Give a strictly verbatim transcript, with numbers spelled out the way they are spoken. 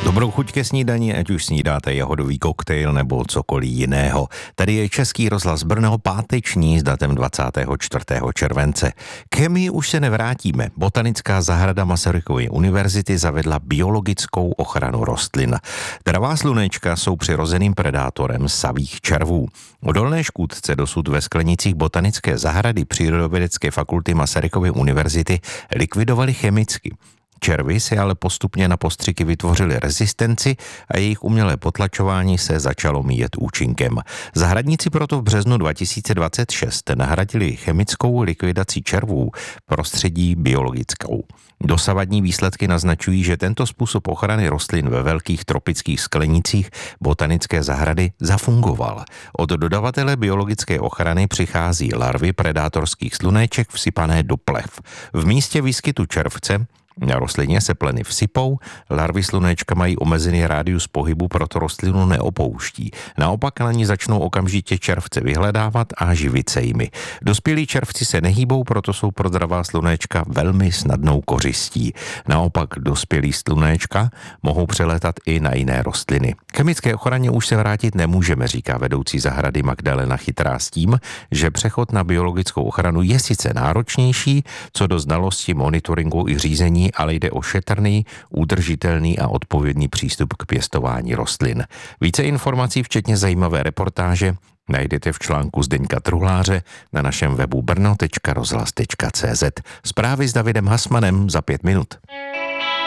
Dobrou chuť ke snídani, ať už snídáte jahodový koktejl nebo cokoliv jiného. Tady je Český rozhlas Brno, páteční s datem dvacátého čtvrtého července. K chemii už se nevrátíme. Botanická zahrada Masarykovy univerzity zavedla biologickou ochranu rostlin. Dravá slunečka jsou přirozeným predátorem savých červů. Odolné škůdce dosud ve sklenicích botanické zahrady Přírodovědecké fakulty Masarykovy univerzity likvidovali chemicky. Červy si ale postupně na postřiky vytvořily rezistenci a jejich umělé potlačování se začalo míjet účinkem. Zahradníci proto v březnu dva tisíce dvacet šest nahradili chemickou likvidací červů prostředí biologickou. Dosavadní výsledky naznačují, že tento způsob ochrany rostlin ve velkých tropických sklenicích botanické zahrady zafungoval. Od dodavatele biologické ochrany přichází larvy predátorských slunéček vsypané do plev. V místě výskytu červce na rostlině se pleny vsypou, larvy slunéčka mají omezený rádius pohybu, proto rostlinu neopouští. Naopak na ní začnou okamžitě červce vyhledávat a živit se jimi. Dospělí červci se nehýbou, proto jsou pro dravá slunéčka velmi snadnou kořistí. Naopak dospělí slunéčka mohou přelétat i na jiné rostliny. K chemické ochraně už se vrátit nemůžeme, říká vedoucí zahrady Magdalena Chytrá s tím, že přechod na biologickou ochranu je sice náročnější, co do znalosti, monitoringu i řízení, ale jde o šetrný, udržitelný a odpovědný přístup k pěstování rostlin. Více informací, včetně zajímavé reportáže, najdete v článku Zdeňka Truhláře na našem webu brno tečka rozhlas tečka cé zet. Zprávy s Davidem Hasmanem za pět minut.